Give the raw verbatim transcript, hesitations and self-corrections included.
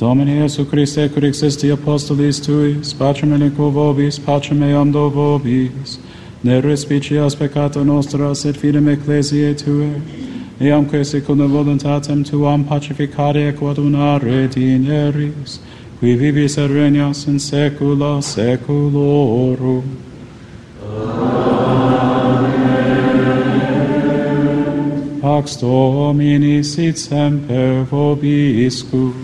Domini Iesu Christe, cur existi apostolis tuis, pacem eliquo vobis, pacem eam do vobis, ne respicias peccata nostra, sed fidem ecclesiae Tuae, eamque secundum voluntatem Tuam pacificare equadunare dineris, qui vivis et regnas in saecula saeculorum. Pax Domini sit semper vobiscum.